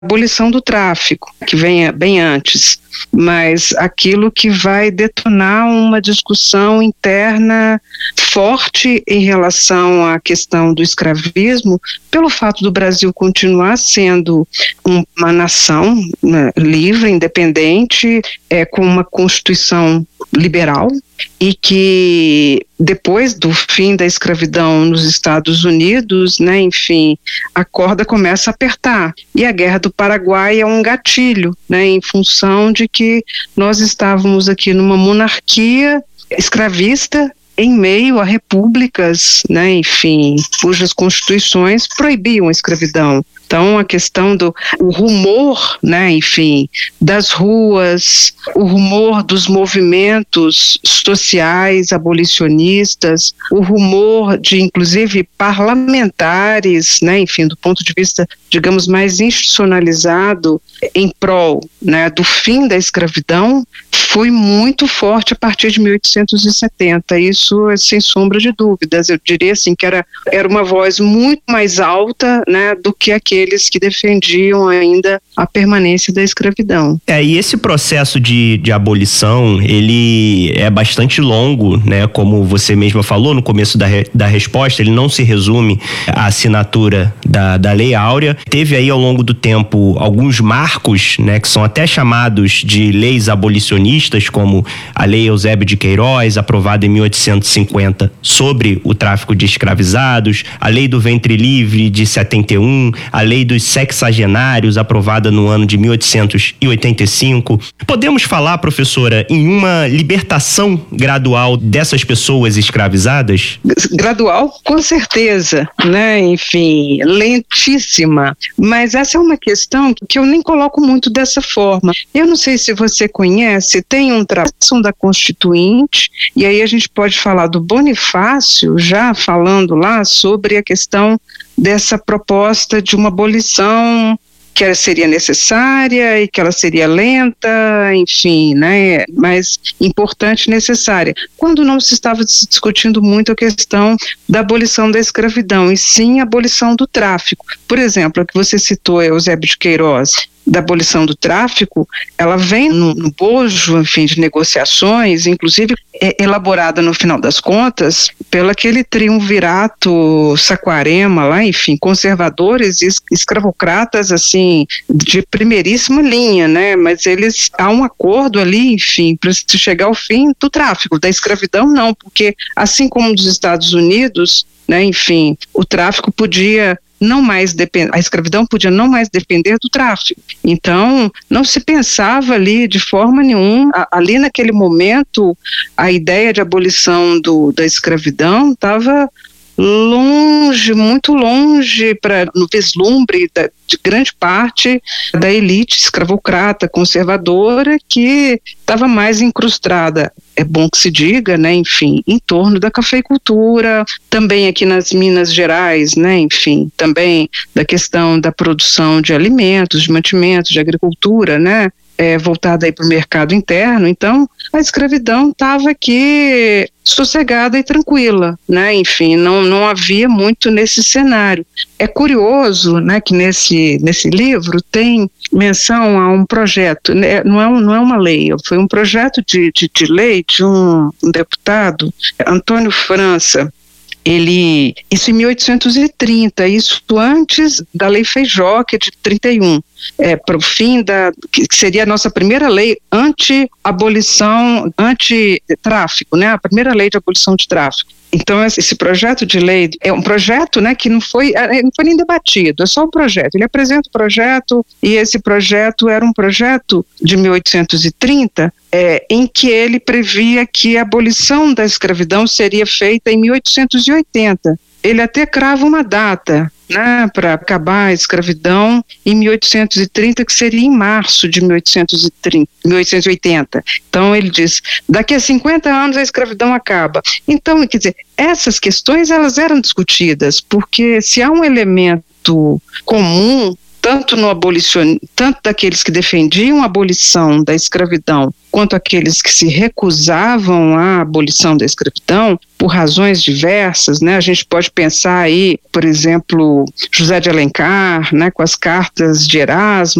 abolição do tráfico, que vem bem antes, mas aquilo que vai detonar uma discussão interna forte em relação à questão do escravismo, pelo fato do Brasil continuar sendo uma nação, né, livre, independente, com uma Constituição liberal, e que depois do fim da escravidão nos Estados Unidos, né, enfim, a corda começa a apertar. E a Guerra do Paraguai é um gatilho, né, em função de que nós estávamos aqui numa monarquia escravista em meio a repúblicas, né, enfim, cujas constituições proibiam a escravidão. Então, a questão do rumor, né, enfim, das ruas, o rumor dos movimentos sociais abolicionistas, o rumor de, inclusive, parlamentares, né, enfim, do ponto de vista, digamos, mais institucionalizado em prol, né, do fim da escravidão, foi muito forte a partir de 1870. Isso, sem sombra de dúvidas. Eu diria assim que era uma voz muito mais alta, né, do que aqueles que defendiam ainda a permanência da escravidão. E esse processo de abolição, ele é bastante longo, né? Como você mesma falou no começo da resposta, ele não se resume à assinatura da Lei Áurea. Teve aí ao longo do tempo alguns marcos, né, que são até chamados de leis abolicionistas, como a Lei Eusébio de Queiroz, aprovada em 1850, sobre o tráfico de escravizados, a Lei do Ventre Livre de 71, a Lei dos Sexagenários, aprovada no ano de 1885. Podemos falar, professora, em uma libertação gradual dessas pessoas escravizadas? Gradual, com certeza, né? Enfim, lentíssima. Mas essa é uma questão que eu nem coloco muito dessa forma. Eu não sei se você conhece, tem um tração da Constituinte, e aí a gente pode falar do Bonifácio, já falando lá sobre a questão dessa proposta de uma abolição que ela seria necessária e que ela seria lenta, enfim, né, mas importante e necessária. Quando não se estava discutindo muito a questão da abolição da escravidão, e sim a abolição do tráfico. Por exemplo, a que você citou, Eusébio de Queiroz, da abolição do tráfico, ela vem no bojo, enfim, de negociações, inclusive elaborada no final das contas pelo aquele triunvirato Saquarema lá, enfim, conservadores e escravocratas, assim, de primeiríssima linha, né, mas há um acordo ali, enfim, para se chegar ao fim do tráfico, da escravidão não, porque assim como nos Estados Unidos, né, enfim, o tráfico podia não mais a escravidão podia não mais depender do tráfico. Então, não se pensava ali de forma nenhuma, ali naquele momento, a ideia de abolição da escravidão estava longe, muito longe, no vislumbre de grande parte da elite escravocrata, conservadora, que estava mais incrustada, é bom que se diga, né, enfim, em torno da cafeicultura, também aqui nas Minas Gerais, né, enfim, também da questão da produção de alimentos, de mantimentos, de agricultura, né, voltada aí para o mercado interno. Então, a escravidão estava aqui sossegada e tranquila, né? Enfim, não havia muito nesse cenário. É curioso, né, que nesse livro tem menção a um projeto, né, não é uma lei, foi um projeto de lei de um deputado, Antônio França. Isso em 1830, isso antes da Lei Feijó, que é de 31, para o fim que seria a nossa primeira lei anti-abolição, anti-tráfico, né? A primeira lei de abolição de tráfico. Então, esse projeto de lei é um projeto, né, que não foi nem debatido, é só um projeto. Ele apresenta o projeto, e esse projeto era um projeto de 1830, em que ele previa que a abolição da escravidão seria feita em 1880. Ele até crava uma data, né, para acabar a escravidão em 1830, que seria em março de 1880. Então ele diz, daqui a 50 anos a escravidão acaba. Então, quer dizer, essas questões elas eram discutidas, porque se há um elemento comum tanto daqueles que defendiam a abolição da escravidão, quanto aqueles que se recusavam à abolição da escravidão, por razões diversas, né? A gente pode pensar aí, por exemplo, José de Alencar, né, com as cartas de Erasmo,